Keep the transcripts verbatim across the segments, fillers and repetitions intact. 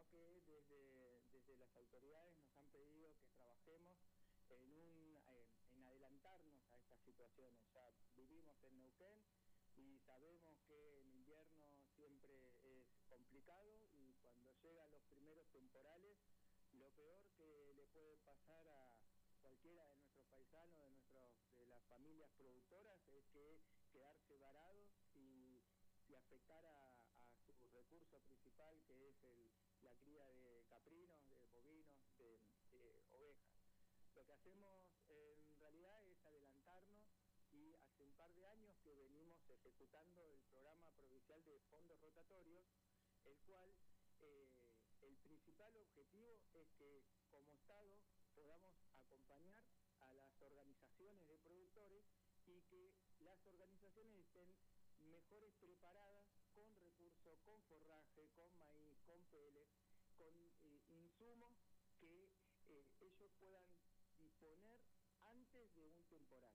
sino que desde, desde las autoridades nos han pedido que trabajemos en, un, en, en adelantarnos a estas situaciones. Ya vivimos en Neuquén y sabemos que en invierno siempre es complicado, y cuando llegan los primeros temporales, lo peor que le puede pasar a cualquiera de nuestros paisanos, de, nuestros, de las familias productoras, es que quedarse varados y, y afectar a, a su recurso principal, que es el, la cría de caprinos, de bovinos, de, de ovejas. Lo que hacemos en realidad es adelantarnos, y hace un par de años que venimos ejecutando el programa provincial de fondos rotatorios, el cual eh, el principal objetivo es que como Estado podamos acompañar a las organizaciones de productores, y que las organizaciones estén mejores preparadas con recursos, con forraje, con maíz, con pele, con eh, insumos que eh, ellos puedan disponer antes de un temporal.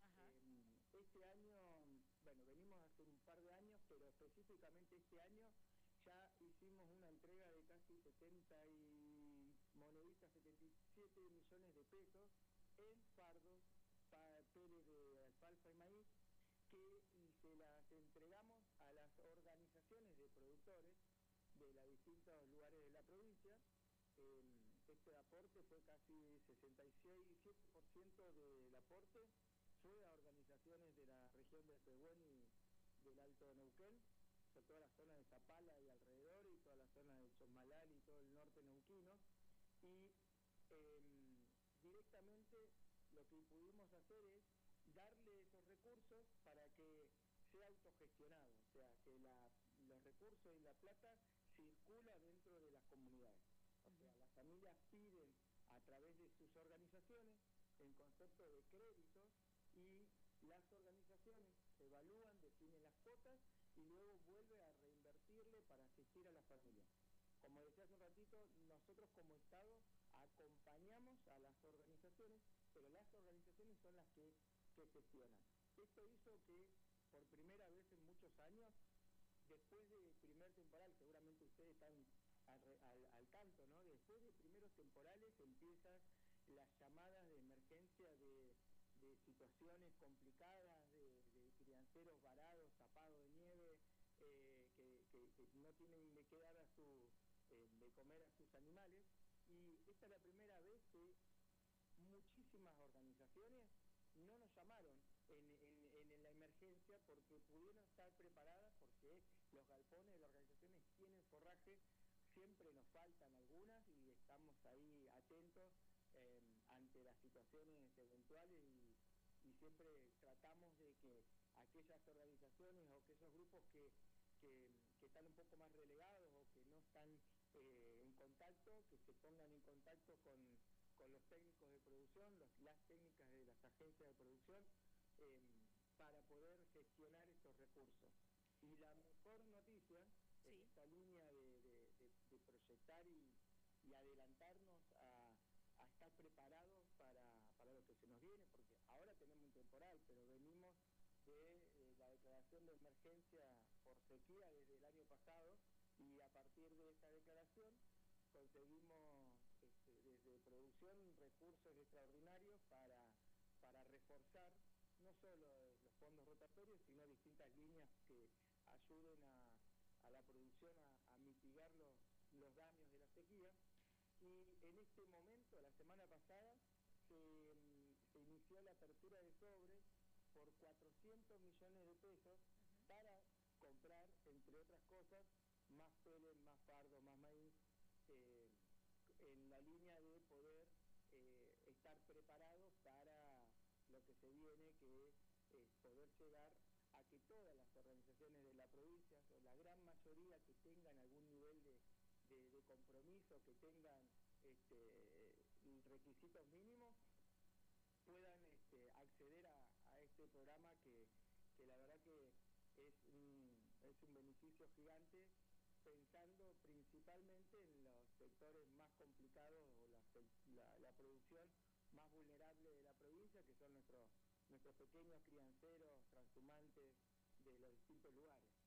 Eh, este año, bueno, venimos hace un par de años, pero específicamente este año ya hicimos una entrega de casi setenta y moneditas, setenta y siete millones de pesos en fardos, para pele de alfalfa y maíz, que y se las entregamos a las organizaciones de productores de los distintos lugares de la provincia. Eh, este aporte fue casi sesenta y seis, siete por ciento del aporte fue a organizaciones de la región de Pehuén y del Alto Neuquén, sobre toda la zona de Zapala y alrededor, y toda la zona de Chosmalal y todo el norte neuquino, y eh, directamente lo que pudimos hacer es darle esos recursos para que sea autogestionado, o sea, que la, los recursos y la plata circula dentro de las comunidades. O sea, las familias piden a través de sus organizaciones en concepto de créditos, y las organizaciones evalúan, definen las cuotas y luego vuelve a reinvertirle para asistir a las familias. Como decía hace un ratito, nosotros como Estado acompañamos a las organizaciones, pero las organizaciones son las que, que gestionan. Esto hizo que por primera vez en muchos años, después del primer temporal, seguramente ustedes están al, al, al tanto, ¿no? Después de primeros temporales empiezan las llamadas de emergencia de, de situaciones complicadas, de, de crianceros varados, tapados de nieve, eh, que, que, que no tienen de qué dar a su, eh, de comer a sus animales, y esta es la primera vez que muchísimas organizaciones no nos llamaron en, en, en la emergencia, porque pudieron estar preparadas, porque los galpones de las organizaciones tienen forraje, siempre nos faltan algunas y estamos ahí atentos eh, ante las situaciones eventuales, y, y siempre tratamos de que aquellas organizaciones o aquellos grupos que, que, que están un poco más relegados o que no están eh, en contacto, que se pongan en contacto con, con los técnicos de producción, los, las técnicas de las agencias de producción, eh, para poder gestionar estos recursos. Y la mejor noticia, sí, en esta línea de, de, de, de proyectar y, y adelantarnos a, a estar preparados para, para lo que se nos viene, porque ahora tenemos un temporal, pero venimos de, de la declaración de emergencia por sequía desde el año pasado, y a partir de esa declaración conseguimos este, desde producción recursos extraordinarios para, para reforzar no solo los fondos rotatorios, sino distintas líneas que ayuden a, a la producción a, a mitigar los, los daños de la sequía. Y en este momento, la semana pasada, se, se inició la apertura de sobres por cuatrocientos millones de pesos para comprar, entre otras cosas, más pele, más fardo, más maíz, eh, en la línea de poder eh, estar preparados para lo que se viene, que es eh, poder llegar a que todas las organizaciones de la provincia, o la gran mayoría que tengan algún nivel de, de, de compromiso, que tengan este, requisitos mínimos, puedan este, acceder a, a este programa que, que la verdad que es un, es un beneficio gigante, pensando principalmente en los sectores más complicados o la, la, la producción más vulnerable de la provincia, que son nuestros nuestros pequeños crianceros transhumantes de los distintos lugares.